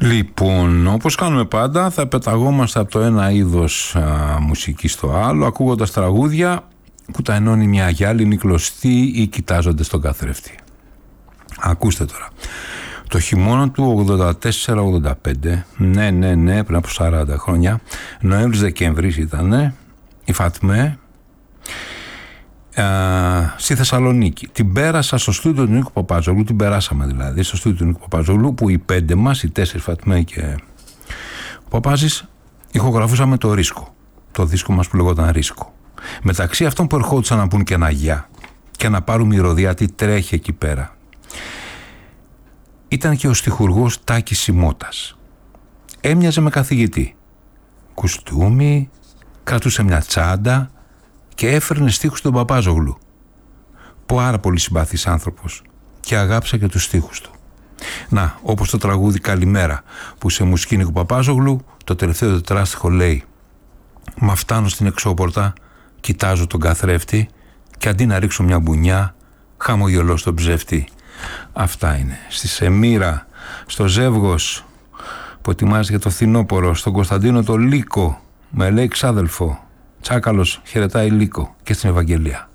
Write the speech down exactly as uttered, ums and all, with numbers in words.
Λοιπόν, όπως κάνουμε πάντα, θα πεταγόμαστε από το ένα είδος α, μουσική στο άλλο, ακούγοντας τραγούδια που τα ενώνει μια γυάλινη κλωστή ή κοιτάζονται στον καθρέφτη. Ακούστε τώρα. Το χειμώνα του ογδόντα τέσσερα ογδόντα πέντε, ναι, ναι, ναι, πριν από σαράντα χρόνια, Νοέμβρης-Δεκέμβρης ήτανε, η Φατμέ α, στη Θεσσαλονίκη. Την πέρασα στο στούντιο του Νίκου Παπαζόγλου, την περάσαμε δηλαδή στο στούντιο του Νίκου Παπαζόγλου, που οι πέντε μας, οι τέσσερις, Φατμέ και ο Παπάζης, ηχογραφούσαμε το Ρίσκο, το δίσκο μας που λεγόταν Ρίσκο. Μεταξύ αυτών που ερχόντουσαν να πούν και ένα γεια και να πάρουν μυρωδιά τι τρέχει εκεί πέρα, ήταν και ο στιχουργός Τάκης Σιμώτας. Έμοιαζε με καθηγητή. Κουστούμι, κρατούσε μια τσάντα και έφερνε στίχους στον Παπάζογλου. Πάρα πολύ συμπαθής άνθρωπος και αγάπησα και τους στίχους του. Να, όπως το τραγούδι Καλημέρα, που σε μουσική Νίκου Παπάζογλου το τελευταίο τετράστιχο λέει: «Μα φτάνω στην εξώπορτα, κοιτάζω τον καθρέφτη και αντί να ρίξω μια μπουνιά, χαμογελώ στον ψεύτη». Αυτά είναι. Στη Σεμίρα, στο Ζεύγος που ετοιμάζει για το φθινόπωρο, στον Κωνσταντίνο το Λύκο με λέει ξάδελφο, Τσάκαλος χαιρετάει Λύκο, και στην Ευαγγελία.